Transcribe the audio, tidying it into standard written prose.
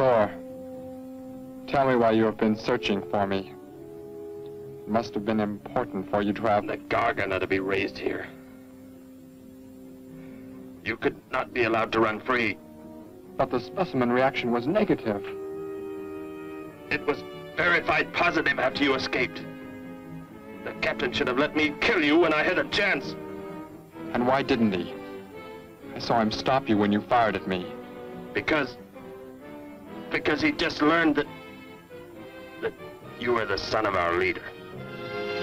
Thor, tell me why you have been searching for me. It must have been important for you to have... The Gargant to be raised here. You could not be allowed to run free. But the specimen reaction was negative. It was verified positive after you escaped. The captain should have let me kill you when I had a chance. And why didn't he? I saw him stop you when you fired at me. Because he just learned that you were the son of our leader.